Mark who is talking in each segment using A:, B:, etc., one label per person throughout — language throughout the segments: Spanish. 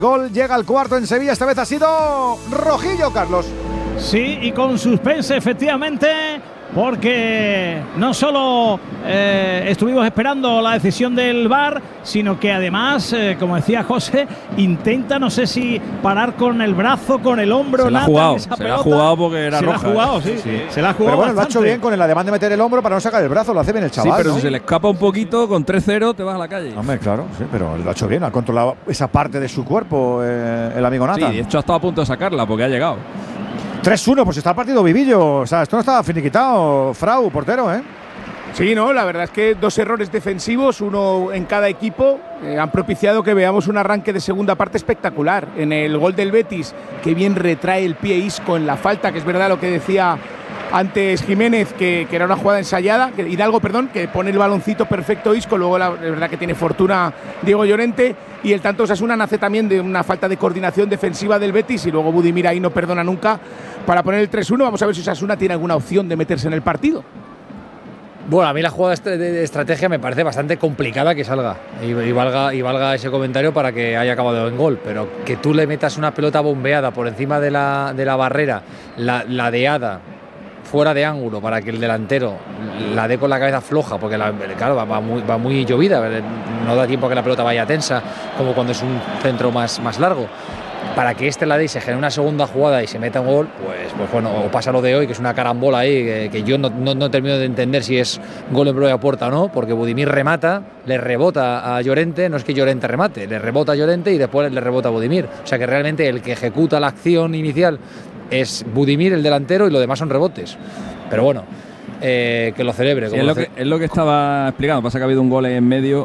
A: Gol, llega el cuarto en Sevilla, esta vez ha sido rojillo, Carlos.
B: Sí, y con suspense, efectivamente, porque no solo estuvimos esperando la decisión del VAR, sino que además, como decía José, intenta, no sé si parar con el brazo, con el hombro.
C: Se la ha jugado porque era roja.
B: Se la ha jugado, sí. Se la ha jugado.
A: Pero bueno,
B: bastante.
A: lo ha hecho bien con el ademán de meter el hombro para no sacar el brazo, lo hace bien el chaval.
C: Sí, pero
A: ¿no?
C: si se le escapa un poquito, con 3-0 te vas a la calle.
A: Hombre, claro, sí, pero lo ha hecho bien, ha controlado esa parte de su cuerpo el amigo Nathan.
C: Sí, de hecho ha estado a punto de sacarla porque ha llegado.
A: 3-1, pues está el partido vivillo. O sea, esto no estaba finiquitado, Frau, portero, ¿eh?
D: Sí, no, la verdad es que dos errores defensivos, uno en cada equipo, han propiciado que veamos un arranque de segunda parte espectacular. En el gol del Betis, que bien retrae el pie Isco en la falta, que es verdad lo que decía antes Jiménez, que era una jugada ensayada, Hidalgo, perdón, que pone el baloncito perfecto Isco, luego la verdad que tiene fortuna Diego Llorente, y el tanto Osasuna nace también de una falta de coordinación defensiva del Betis, y luego Budimir ahí no perdona nunca para poner el 3-1. Vamos a ver si Osasuna tiene alguna opción de meterse en el partido.
E: Bueno, a mí la jugada de estrategia me parece bastante complicada que salga y valga ese comentario para que haya acabado en gol, pero que tú le metas una pelota bombeada por encima de la barrera, ladeada, fuera de ángulo, para que el delantero la dé con la cabeza floja, porque claro, va muy llovida, no da tiempo a que la pelota vaya tensa, como cuando es un centro más largo. Para que la dé y se genere una segunda jugada y se meta un gol, pues bueno, o pasa lo de hoy, que es una carambola ahí, que yo no termino de entender si es gol en propia puerta o no, porque Budimir remata, le rebota a Llorente, no es que Llorente remate, le rebota a Llorente y después le rebota a Budimir. O sea que realmente el que ejecuta la acción inicial es Budimir, el delantero, y lo demás son rebotes. Pero bueno, que lo celebre.
C: Sí, es lo que estaba explicando, pasa que ha habido un gol ahí en medio.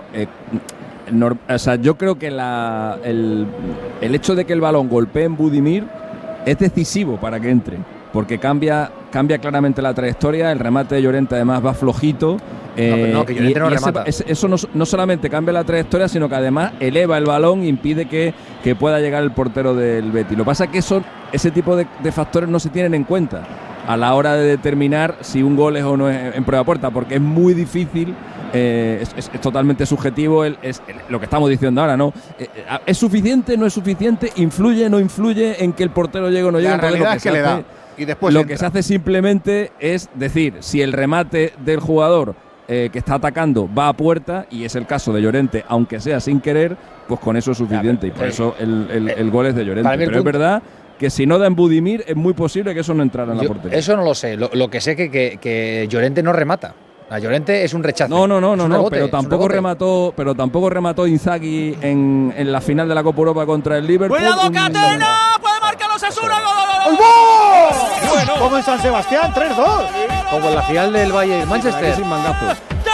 C: O sea, yo creo que el hecho de que el balón golpee en Budimir es decisivo para que entre, porque cambia claramente la trayectoria. El remate de Llorente además va flojito.
E: Que Llorente no remata.
C: Eso no solamente cambia la trayectoria, sino que además eleva el balón e impide que pueda llegar el portero del Betis. Lo que pasa es que ese tipo de factores no se tienen en cuenta a la hora de determinar si un gol es o no es en prueba puerta, porque es muy difícil. Es totalmente subjetivo, es lo que estamos diciendo ahora, ¿no? ¿Es suficiente, no es suficiente? ¿Influye, no influye en que el portero llegue o no llegue?
A: La realidad es que le da. Y después
C: lo que se hace simplemente es decir, si el remate del jugador que está atacando va a puerta, y es el caso de Llorente, aunque sea sin querer, pues con eso es suficiente. Y por eso el gol es de Llorente. Pero es verdad que si no da en Budimir, es muy posible que eso no entrara en la portería.
E: Eso no lo sé. Lo que sé que Llorente no remata. A Llorente es un rechazo.
C: No, pero tampoco remató Inzaghi en la final de la Copa Europa contra el Liverpool.
B: ¡Cuidado, Catena! ¡Puede marcar los Osasuna! ¡Gol!
A: Bueno, como en San Sebastián, 3-2.
E: Como en la final del Bayern Manchester.
C: Sin mangazo.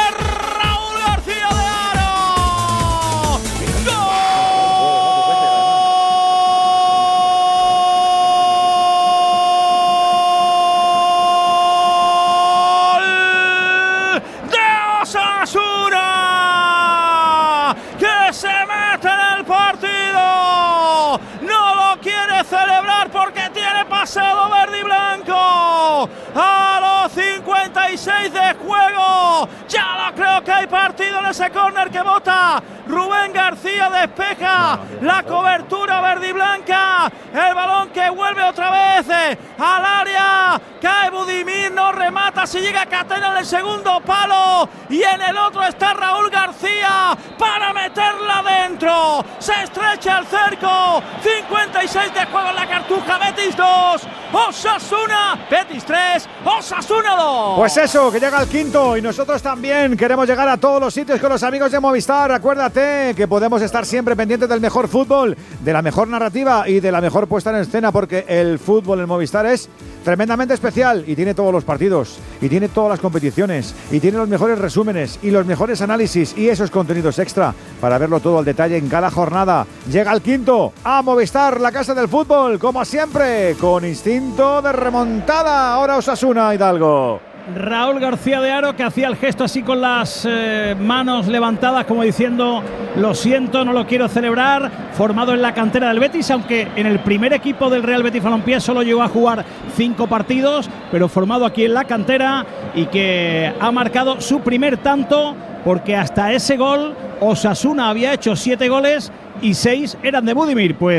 B: Celebrar porque tiene pasado verde y blanco a los 56 de juego. Ya lo creo que hay partido en ese córner que bota Rubén García, despeja la cobertura verde y blanca, el balón que vuelve otra vez al área, cae Budimir, no remata, si llega Catena en el segundo palo y en el otro está Raúl García para meterla dentro, se estrecha el cerco, 56 de juego en la Cartuja. Betis 2, Osasuna, Betis 3, Osasuna 2.
A: Pues eso, que llega el quinto, y nosotros también queremos llegar a todos los sitios con los amigos de Movistar. Acuérdate que podemos estar siempre pendientes del mejor fútbol, de la mejor narrativa y de la mejor puesta en escena, porque el fútbol en Movistar es tremendamente especial y tiene todos los partidos y tiene todas las competiciones y tiene los mejores resúmenes y los mejores análisis y esos contenidos extra para verlo todo al detalle en cada jornada. Llega el quinto a Movistar, la casa del fútbol, como siempre, con instinto de remontada. Ahora Osasuna, Hidalgo.
B: Raúl García de Haro, que hacía el gesto así con las manos levantadas, como diciendo lo siento, no lo quiero celebrar, formado en la cantera del Betis, aunque en el primer equipo del Real Betis Balompié solo llegó a jugar 5 partidos, pero formado aquí en la cantera y que ha marcado su primer tanto, porque hasta ese gol Osasuna había hecho 7 goles y 6 eran de Budimir. Pues